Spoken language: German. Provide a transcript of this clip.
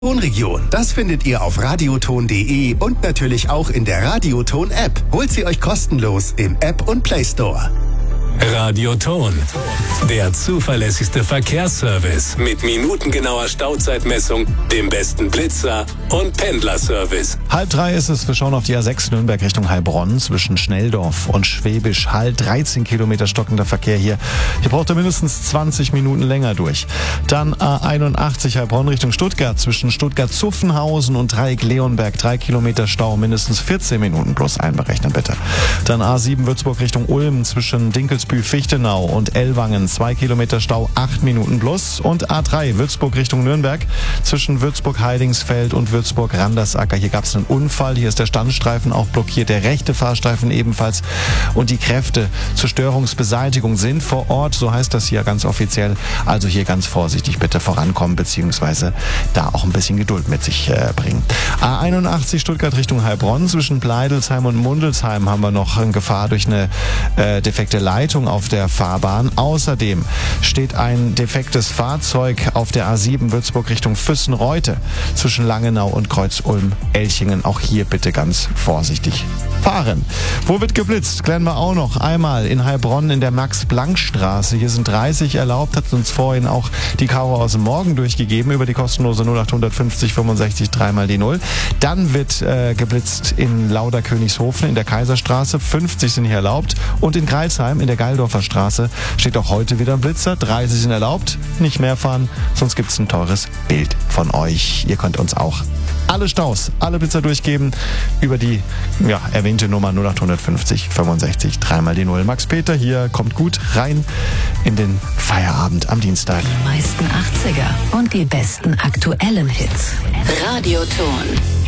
Region. Das findet ihr auf radioton.de und natürlich auch in der Radioton-App. Holt sie euch kostenlos im App und Play Store. Radioton, der zuverlässigste Verkehrsservice mit minutengenauer Stauzeitmessung, dem besten Blitzer und Pendlerservice. 2:30 ist es. Wir schauen auf die A6 Nürnberg Richtung Heilbronn zwischen Schnelldorf und Schwäbisch Hall. 13 Kilometer stockender Verkehr hier. Hier braucht er mindestens 20 Minuten länger durch. Dann A81 Heilbronn Richtung Stuttgart zwischen Stuttgart-Zuffenhausen und Dreieck-Leonberg. 3 Kilometer Stau, mindestens 14 Minuten plus einberechnen bitte. Dann A7 Würzburg Richtung Ulm zwischen Dinkelsbühl-Fichtenau und Ellwangen. 2 Kilometer Stau, 8 Minuten plus. Und A3 Würzburg Richtung Nürnberg zwischen Würzburg-Heidingsfeld und Würzburg-Randersacker. Hier gab es einen Unfall. Hier ist der Standstreifen auch blockiert, der rechte Fahrstreifen ebenfalls. Und die Kräfte zur Störungsbeseitigung sind vor Ort. So heißt das hier ganz offiziell. Also hier ganz vorsichtig bitte vorankommen, beziehungsweise da auch ein bisschen Geduld mit sich bringen. A81 Stuttgart Richtung Heilbronn zwischen Bleidelsheim und Mundelsheim haben wir noch eine Gefahr durch eine defekte Leitung auf der Fahrbahn. Außerdem steht ein defektes Fahrzeug auf der A7 Würzburg Richtung Füssen-Reute zwischen Langenau und Kreuz-Ulm-Elchingen. Auch hier bitte ganz vorsichtig fahren. Wo wird geblitzt? Klären wir auch noch. Einmal in Heilbronn in der Max-Planck-Straße. Hier sind 30 erlaubt, hat uns vorhin auch die Caro aus dem Morgen durchgegeben über die kostenlose 0850 65 3 die 0. Dann wird geblitzt in Lauderkönigshofen in der Kaiserstraße. 50 sind hier erlaubt. Und in Greilsheim in der Geildorfer Straße steht auch heute wieder ein Blitzer. 30 sind erlaubt. Nicht mehr fahren, sonst gibt es ein teures Bild von euch. Ihr könnt uns auch alle Staus, alle Blitzer durchgeben über die erwähnte Nummer 0850 65 3 die 0. Max Peter hier kommt gut rein in den Feierabend am Dienstag. Die meisten 80er und die besten aktuellen Hits. Radioton.